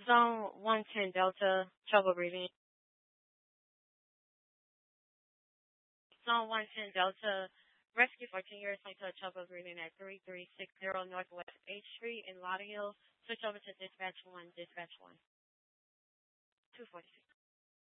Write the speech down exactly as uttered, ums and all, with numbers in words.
Zone one ten Delta, trouble breathing. Zone one ten Delta, rescue fourteen years old, trouble breathing at three three six zero Northwest eighth Street in Lauderhill. Switch over to dispatch one, dispatch one. two forty-six.